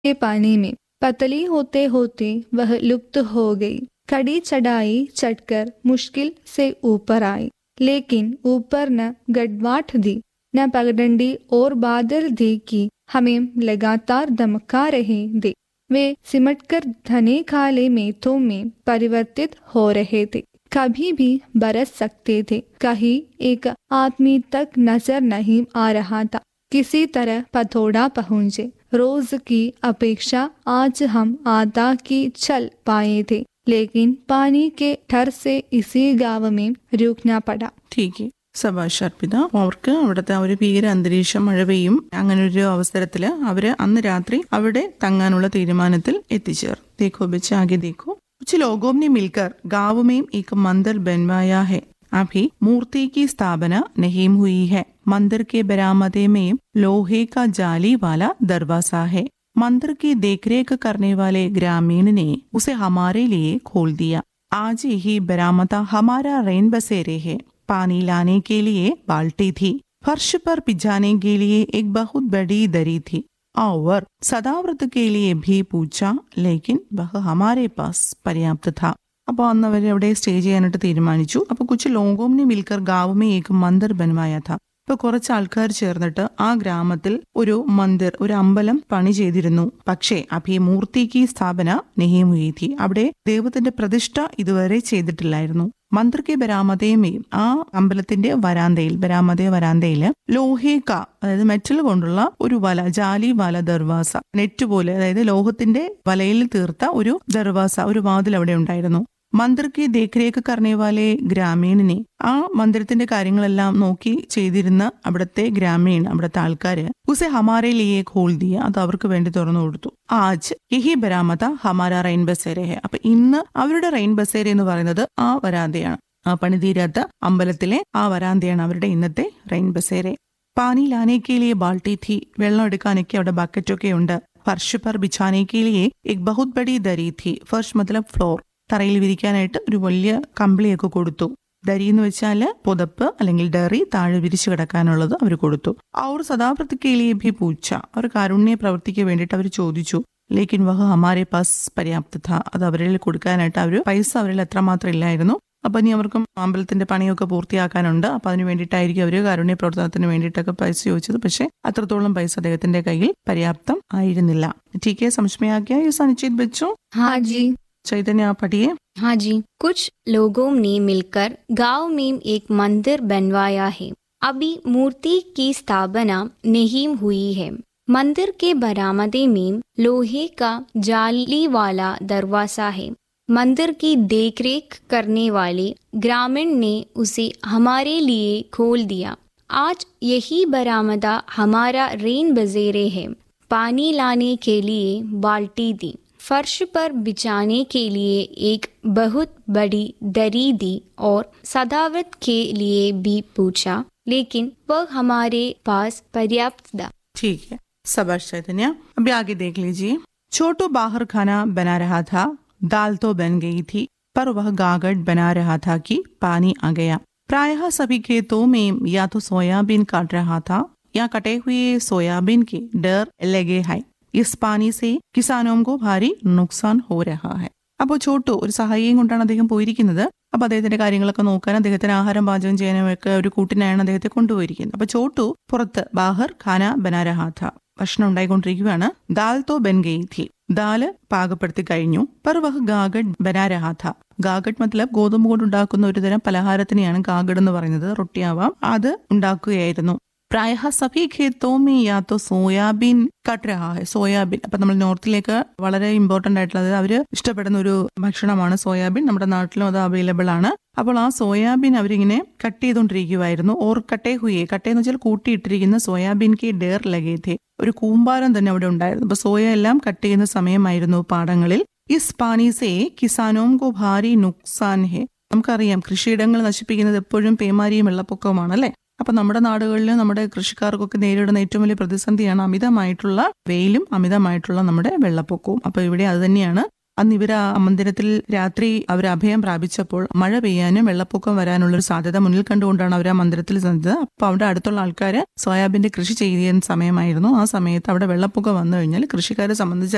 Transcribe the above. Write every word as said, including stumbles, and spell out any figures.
के पानी में पतली होते होते वह लुप्त हो गई। कड़ी चढ़ाई चढ़कर मुश्किल से ऊपर आई, लेकिन ऊपर न गड़वाट दी न पगडंडी और बादल दी कि हमें लगातार धमका रहे थे। वे सिमटकर घने काले मेघों में परिवर्तित हो रहे थे, कभी भी बरस सकते थे। कहीं एक आदमी तक नजर नहीं आ रहा था। किसी तरह पथोड़ा पहुंचे। रोज की अपेक्षा आज हम आधा की चल पाए थे, लेकिन पानी के ठर से इसी गांव में रुकना पड़ा। ठीक है, സബാഷ് അർപ്പിത. അവർക്ക് അവിടുത്തെ ഒരു ഭീകര അന്തരീക്ഷം, മഴ പെയ്യും, അങ്ങനെ ഒരു അവസരത്തില് അവര് അന്ന് രാത്രി അവിടെ തങ്ങാനുള്ള തീരുമാനത്തിൽ എത്തിച്ചേർന്നു. देखो बच्चे आगे देखो. कुछ लोगों ने मिलकर गांव में एक मंदिर बनवाया है. अभी मूर्ति की स्थापना नहीं हुई है. मंदिर के बरामदे में लोहे का जाली वाला दरवाजा है. मंदिर की देखरेख करने वाले ग्रामीण ने उसे हमारे लिए खोल दिया. आज यही बरामदा हमारा रेन बसेरे है. पानी लाने के लिए बाल्टी थी, फर्श पर भिजाने के लिए एक बहुत बड़ी दरी थी और सदाव्रत के लिए भी पूछा, लेकिन वह हमारे पास पर्याप्त था. അപ്പോൾ അന്ന് അവർ അവിടെ സ്റ്റേ ചെയ്യാനായിട്ട് തീരുമാനിച്ചു. അപ്പൊ കുച്ച് ലോകോംനെ മിൽക്കർ ഗാവുമേ ഏക് മന്ദിർ ബൻവായ ഥാ. ഇപ്പൊ കുറച്ച് ആൾക്കാർ ചേർന്നിട്ട് ആ ഗ്രാമത്തിൽ ഒരു മന്ദിർ, ഒരു അമ്പലം പണി ചെയ്തിരുന്നു. പക്ഷേ അഭി മൂർത്തിക്ക് സ്ഥാപന നെഹീം ഹുയി ഥി. അവിടെ ദൈവത്തിന്റെ പ്രതിഷ്ഠ ഇതുവരെ ചെയ്തിട്ടില്ലായിരുന്നു. മന്ത്രിക്ക് ബരാമതയമേ, ആ അമ്പലത്തിന്റെ വരാന്തയിൽ, ബരാമതയ വരാന്തയില് ലോഹേക്ക, അതായത് മെറ്റൽ കൊണ്ടുള്ള ഒരു വല, ജാലി വല ദർവാസ, നെറ്റ് പോലെ, അതായത് ലോഹത്തിന്റെ വലയിൽ തീർത്ത ഒരു ദർവാസ, ഒരു വാതിൽ അവിടെ ഉണ്ടായിരുന്നു. മന്ദിർക്ക് ദേഖരേഖ് കർണേവാലെ ഗ്രാമീണിനെ, ആ മന്ദിരത്തിന്റെ കാര്യങ്ങളെല്ലാം നോക്കി ചെയ്തിരുന്ന അവിടുത്തെ ഗ്രാമീൺ, അവിടുത്തെ ആൾക്കാര് ഉസെ ഹമാരെ ലിയെ ഖോൽ ദിയ, അത് അവർക്ക് വേണ്ടി തുറന്നു കൊടുത്തു. ആജ് യഹി ബരാമത ഹമാര റെയിൻ ബസേരെ ഹെ. അപ്പൊ ഇന്ന് അവരുടെ റെയിൻ ബസേര എന്ന് പറയുന്നത് ആ വരാന്തയാണ്, ആ പണിതീരാത്ത അമ്പലത്തിലെ ആ വരാന്തയാണ് അവരുടെ ഇന്നത്തെ റെയിൻ ബസേരെ. പാനി ലാനേക്ക് ലിയെ ബാൾട്ടി ഥി. വെള്ളം എടുക്കാനൊക്കെ അവിടെ ബക്കറ്റൊക്കെ ഉണ്ട്. ഫർഷ് പർ ബിഛാനേക്ക് ലിയെ എക് ബഹുത് ബഡി ദരി ഥി. ഫർഷ് മത്ലബ് ഫ്ലോർ, തറയിൽ വിരിക്കാനായിട്ട് ഒരു വലിയ കമ്പിളിയൊക്കെ കൊടുത്തു. ദരി എന്ന് വെച്ചാല് പുതപ്പ് അല്ലെങ്കിൽ ഡറി, താഴെ വിരിച്ചു കിടക്കാനുള്ളത് അവർ കൊടുത്തു. അവർ സദാപ്രതിക്കയിലെ ഭി പൂച്ച, അവർ കാരുണ്യ പ്രവർത്തിക്ക് വേണ്ടിയിട്ട് അവർ ചോദിച്ചു. ലേക്കിൻ വഹ ഹമാരെ പാസ് പര്യാപ്ത ഥ. അത് അവരിൽ കൊടുക്കാനായിട്ട് അവർ പൈസ അവരിൽ എത്രമാത്രം ഇല്ലായിരുന്നു. അപ്പൊ ഇനി അവർക്കും അമ്പലത്തിന്റെ പണിയൊക്കെ പൂർത്തിയാക്കാനുണ്ട്. അപ്പൊ അതിന് വേണ്ടിയിട്ടായിരിക്കും അവര് കാരുണ്യ പ്രവർത്തനത്തിന് വേണ്ടിയിട്ടൊക്കെ പൈസ ചോദിച്ചത്. പക്ഷെ അത്രത്തോളം പൈസ അദ്ദേഹത്തിന്റെ കയ്യിൽ പര്യാപ്തം ആയിരുന്നില്ല. ठीक है, समझ में आ गया ये संचित बच्चों? हाँ जी. चैतन्य आप पढ़िए. हाँ जी. कुछ लोगों ने मिलकर गांव में एक मंदिर बनवाया है. अभी मूर्ति की स्थापना नहीं हुई है. मंदिर के बरामदे में लोहे का जाली वाला दरवाजा है. मंदिर की देखरेख करने वाले ग्रामीण ने उसे हमारे लिए खोल दिया. आज यही बरामदा हमारा रेन बसेरे है. पानी लाने के लिए बाल्टी दी, फर्श पर बिछाने के लिए एक बहुत बड़ी दरी दी और सदाव्रत के लिए भी पूछा, लेकिन वह हमारे पास पर्याप्त था. ठीक है, शाबाश चैतन्य. अभी आगे देख लीजिए. छोटू बाहर खाना बना रहा था. दाल तो बन गई थी, पर वह गागड़ बना रहा था कि पानी आ गया. प्रायः सभी खेतों में या तो सोयाबीन काट रहा था या कटे हुए सोयाबीन के डर लगे है. इस पानी से കിസാനോം കോ ഭാരി നുക്സാൻ ഹോ രഹാ ഹെ. അപ്പോൾ ചോട്ടു ഒരു സഹായിയും കൊണ്ടാണ് അദ്ദേഹം പോയിരിക്കുന്നത്. അപ്പൊ അദ്ദേഹത്തിന്റെ കാര്യങ്ങളൊക്കെ നോക്കാൻ, അദ്ദേഹത്തിന് ആഹാരം പാചകം ചെയ്യാനൊക്കെ ഒരു കൂട്ടിനായാണ് അദ്ദേഹത്തെ കൊണ്ടുപോയിരിക്കുന്നത്. അപ്പൊ ചോട്ടു പുറത്ത് ബാഹർ ഖാന ബനാ രഹാ ഥ, ഭക്ഷണം ഉണ്ടായിക്കൊണ്ടിരിക്കുകയാണ്. ദാൽ തോ ബൻ ഗയി ഥി, ദാല് പാകപ്പെടുത്തി കഴിഞ്ഞു. പർ വഹ് ഗാഗഡ് ബനാ രഹാ ഥ. ഗാഗഡ് മത്ലബ് ഗോതമ്പ് കൊണ്ട് ഉണ്ടാക്കുന്ന ഒരു തരം പലഹാരത്തിനെയാണ് ഗാഗഡ് എന്ന് പറയുന്നത്. റൊട്ടിയാവാം, അത് ഉണ്ടാക്കുകയായിരുന്നു. പ്രായഃ സഭി ഖേത്തോമേ യാ തോ സോയാബീൻ കട്ട് രഹാ ഹെ. സോയാബീൻ, അപ്പൊ നമ്മൾ നോർത്തിലേക്ക് വളരെ ഇമ്പോർട്ടന്റ് ആയിട്ടുള്ളത്, അവര് ഇഷ്ടപ്പെടുന്ന ഒരു ഭക്ഷണമാണ് സോയാബീൻ. നമ്മുടെ നാട്ടിലും അത് അവൈലബിൾ ആണ്. അപ്പോൾ ആ സോയാബീൻ അവരിങ്ങനെ കട്ട് ചെയ്തുകൊണ്ടിരിക്കുവായിരുന്നു. ഓർ കട്ടേ ഹുയെ, കട്ടേ എന്ന് വെച്ചാൽ കൂട്ടിയിട്ടിരിക്കുന്ന സോയാബീൻ കെ ഡേർ ലഗേ ഥേ, ഒരു കൂമ്പാരം തന്നെ അവിടെ ഉണ്ടായിരുന്നു. അപ്പൊ സോയ എല്ലാം കട്ട് ചെയ്യുന്ന സമയമായിരുന്നു പാടങ്ങളിൽ. ഇസ് പാനി സേ കിസാനോം കോ ഭാരി നുക്സാൻ ഹെ. നമുക്കറിയാം കൃഷിയിടങ്ങൾ നശിപ്പിക്കുന്നത് എപ്പോഴും പേമാരിയും വെള്ളപ്പൊക്കവുമാണല്ലേ. അപ്പൊ നമ്മുടെ നാടുകളിലും നമ്മുടെ കൃഷിക്കാർക്കൊക്കെ നേരിടുന്ന ഏറ്റവും വലിയ പ്രതിസന്ധിയാണ് അമിതമായിട്ടുള്ള വെയിലും അമിതമായിട്ടുള്ള നമ്മുടെ വെള്ളപ്പൊക്കവും. അപ്പൊ ഇവിടെ അത് തന്നെയാണ്. അന്ന് ഇവർ ആ മന്ദിരത്തിൽ രാത്രി അവർ അഭയം പ്രാപിച്ചപ്പോൾ മഴ പെയ്യാനും വെള്ളപ്പൊക്കം വരാനുള്ള ഒരു സാധ്യത മുന്നിൽ കണ്ടുകൊണ്ടാണ് അവർ ആ മന്ദിരത്തിൽ ചെന്നത്. അപ്പൊ അവിടെ അടുത്തുള്ള ആൾക്കാര് സോയാബീന്റെ കൃഷി ചെയ്യുന്ന സമയമായിരുന്നു. ആ സമയത്ത് അവിടെ വെള്ളപ്പൊക്കം വന്നു കഴിഞ്ഞാൽ കൃഷിക്കാരെ സംബന്ധിച്ച്